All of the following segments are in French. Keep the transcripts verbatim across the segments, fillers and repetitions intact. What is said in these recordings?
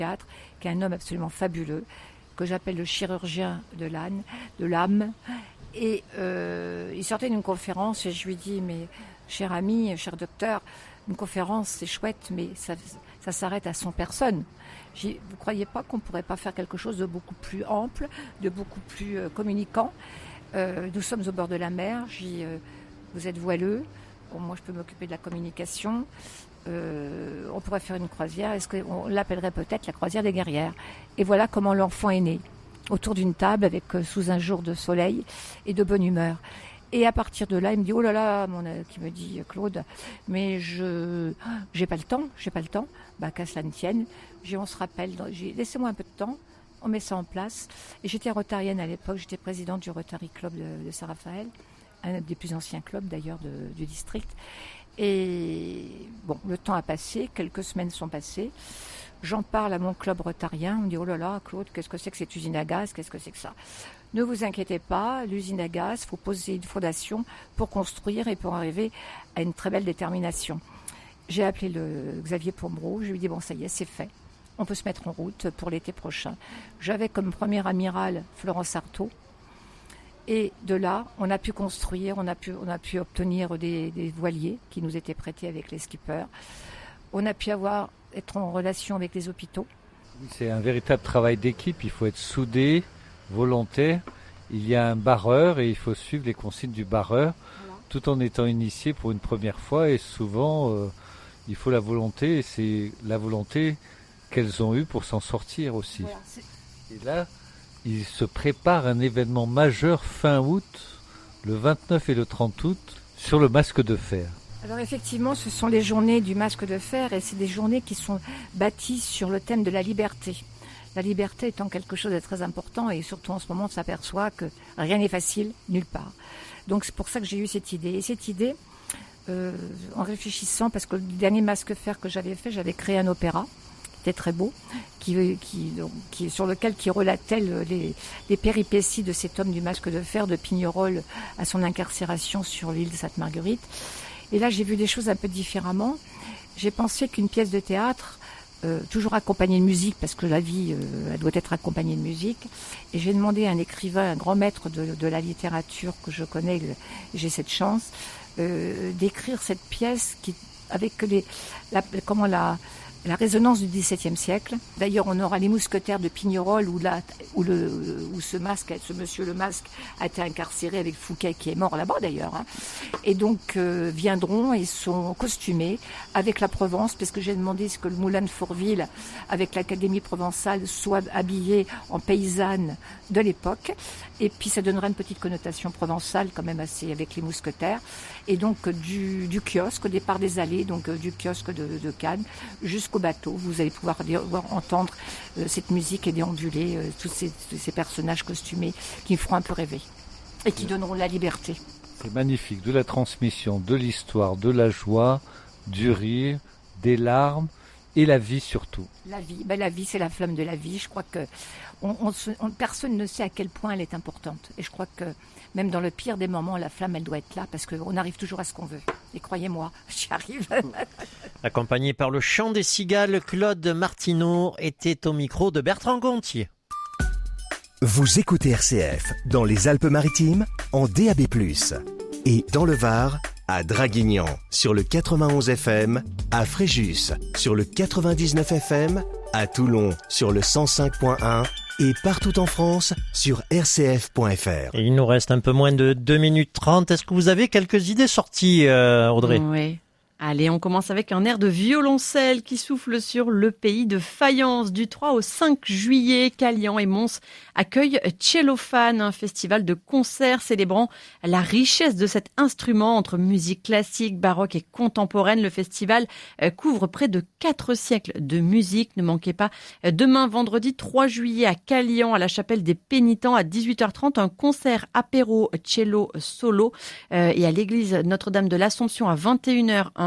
théâtre, qui est un homme absolument fabuleux, que j'appelle le chirurgien de l'âne, de l'âme. Et euh, il sortait d'une conférence et je lui dis, mais cher ami, cher docteur, une conférence c'est chouette, mais ça, ça s'arrête à cent personnes. J'ai dit, vous ne croyez pas qu'on ne pourrait pas faire quelque chose de beaucoup plus ample, de beaucoup plus euh, communicant? euh, Nous sommes au bord de la mer. J'ai dit, euh, vous êtes voileux, bon, moi je peux m'occuper de la communication. Euh, on pourrait faire une croisière. Est-ce qu'on l'appellerait peut-être la croisière des guerrières? Et voilà comment l'enfant est né, autour d'une table, avec euh, sous un jour de soleil et de bonne humeur. Et à partir de là, il me dit, oh là là, mon, euh, qui me dit, Claude, mais je j'ai pas le temps, j'ai pas le temps. Bah, qu'à cela ne tienne. J'ai, on se rappelle, j'ai, laissez-moi un peu de temps, on met ça en place. Et j'étais rotarienne à l'époque, j'étais présidente du Rotary Club de, de Saint-Raphaël, un des plus anciens clubs d'ailleurs de, du district. Et bon, le temps a passé, quelques semaines sont passées. J'en parle à mon club rotarien. On me dit, oh là là, Claude, qu'est-ce que c'est que cette usine à gaz? Qu'est-ce que c'est que ça? Ne vous inquiétez pas, l'usine à gaz, il faut poser une fondation pour construire et pour arriver à une très belle détermination. J'ai appelé le Xavier Pombreau, je lui ai dit, bon, ça y est, c'est fait. On peut se mettre en route pour l'été prochain. J'avais comme premier amiral Florence Artaud. Et de là, on a pu construire, on a pu, on a pu obtenir des, des voiliers qui nous étaient prêtés avec les skippers. On a pu avoir, être en relation avec les hôpitaux. C'est un véritable travail d'équipe, il faut être soudé, volontaire. Il y a un barreur et il faut suivre les consignes du barreur, voilà, tout en étant initié pour une première fois. Et souvent, euh, il faut la volonté, et c'est la volonté qu'elles ont eue pour s'en sortir aussi. Voilà, et là, il se prépare un événement majeur fin août, le vingt-neuf et le trente août, sur le masque de fer. Alors effectivement, ce sont les journées du masque de fer et c'est des journées qui sont bâties sur le thème de la liberté. La liberté étant quelque chose de très important et surtout en ce moment on s'aperçoit que rien n'est facile nulle part. Donc c'est pour ça que j'ai eu cette idée. Et cette idée, euh, en réfléchissant, parce que le dernier masque fer que j'avais fait, j'avais créé un opéra. C'était très beau, qui, qui, qui, sur lequel qui relatait le, les, les péripéties de cet homme du masque de fer, de Pignerol à son incarcération sur l'île de Sainte-Marguerite. Et là, j'ai vu des choses un peu différemment. J'ai pensé qu'une pièce de théâtre, euh, toujours accompagnée de musique, parce que la vie, euh, elle doit être accompagnée de musique. Et j'ai demandé à un écrivain, un grand maître de, de la littérature que je connais, j'ai cette chance, euh, d'écrire cette pièce qui, avec les, la, comment la... la résonance du dix-septième siècle. D'ailleurs, on aura les mousquetaires de Pignerol où, la, où, le, où ce masque, ce monsieur le masque a été incarcéré avec Fouquet qui est mort là-bas d'ailleurs. Hein. Et donc euh, viendront et sont costumés avec la Provence, parce que j'ai demandé ce que le moulin de Fourville avec l'Académie provençale soit habillé en paysanne de l'époque. Et puis ça donnera une petite connotation provençale quand même assez avec les mousquetaires. Et donc du, du kiosque, au départ des allées, donc du kiosque de, de Cannes, jusqu'au bateau, vous allez pouvoir, pouvoir entendre euh, cette musique et déambuler euh, tous ces, ces personnages costumés qui me feront un peu rêver et qui donneront la liberté. C'est magnifique, de la transmission, de l'histoire, de la joie, du rire, des larmes et la vie surtout. La vie, ben la vie c'est la flamme de la vie. Je crois que on, on se, on, personne ne sait à quel point elle est importante. Et je crois que même dans le pire des moments, la flamme elle doit être là parce qu'on arrive toujours à ce qu'on veut. Et croyez-moi, j'y arrive. Accompagné par le chant des cigales, Claude Martineau était au micro de Bertrand Gontier. Vous écoutez R C F dans les Alpes-Maritimes en D A B plus, et dans le Var à Draguignan sur le quatre-vingt-onze F M, à Fréjus sur le quatre-vingt-dix-neuf F M, à Toulon sur le cent cinq point un et partout en France sur r c f point f r. Et il nous reste un peu moins de deux minutes trente. Est-ce que vous avez quelques idées sorties, euh, Audrey ? Oui. Allez, on commence avec un air de violoncelle qui souffle sur le pays de Fayence. Du trois au cinq juillet, Calian et Mons accueillent Cellophane, un festival de concerts célébrant la richesse de cet instrument entre musique classique, baroque et contemporaine. Le festival couvre près de quatre siècles de musique. Ne manquez pas demain, vendredi trois juillet, à Calian, à la chapelle des Pénitents, à dix-huit heures trente, un concert apéro cello solo. Et à l'église Notre-Dame de l'Assomption à vingt et une heures, un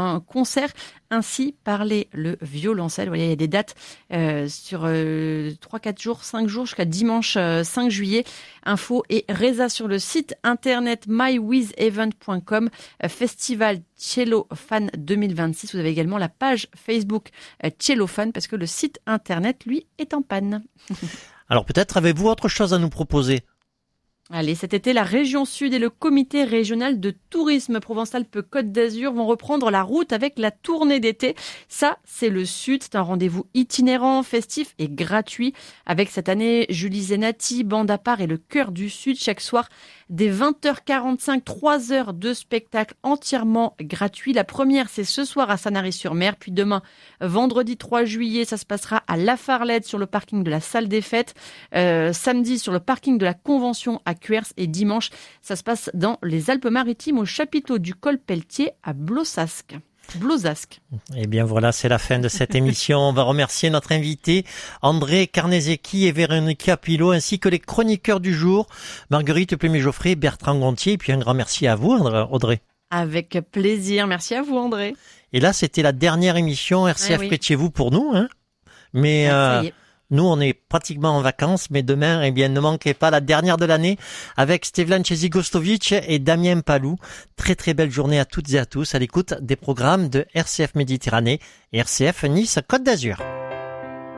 un concert Ainsi parlait le violoncelle. Vous voyez, il y a des dates euh, sur euh, trois quatre jours, cinq jours, jusqu'à dimanche euh, cinq juillet. Info et résa sur le site internet my with event point com, euh, Festival Cello Fan deux mille vingt-six. Vous avez également la page Facebook euh, Cello Fan, parce que le site internet, lui, est en panne. Alors peut-être avez-vous autre chose à nous proposer ? Allez, cet été, la région Sud et le comité régional de tourisme Provence-Alpes-Côte d'Azur vont reprendre la route avec la tournée d'été. Ça, c'est le Sud. C'est un rendez-vous itinérant, festif et gratuit. Avec cette année, Julie Zenati, Bande à part et le Cœur du Sud. Chaque soir, dès vingt heures quarante-cinq, trois heures de spectacle entièrement gratuit. La première, c'est ce soir à Sanary-sur-Mer. Puis demain, vendredi trois juillet, ça se passera à La Farlette sur le parking de la salle des fêtes. Euh, samedi, sur le parking de la Convention à Cuers, et dimanche, ça se passe dans les Alpes-Maritimes au chapiteau du Col Pelletier à Blosasque. Blosasque. Eh bien voilà, c'est la fin de cette émission. On va remercier notre invité André Carnesecchi et Véronica Pilot, ainsi que les chroniqueurs du jour, Marguerite Plémé-Geoffrey, Bertrand Gontier, et puis un grand merci à vous, Audrey. Avec plaisir. Merci à vous, André. Et là, c'était la dernière émission R C F eh oui. près de chez vous pour nous, hein. Mais ah, euh, nous, on est pratiquement en vacances, mais demain, eh bien, ne manquez pas la dernière de l'année avec Stevlan Chezigostovic et Damien Palou. Très très belle journée à toutes et à tous à l'écoute des programmes de R C F Méditerranée et R C F Nice Côte d'Azur.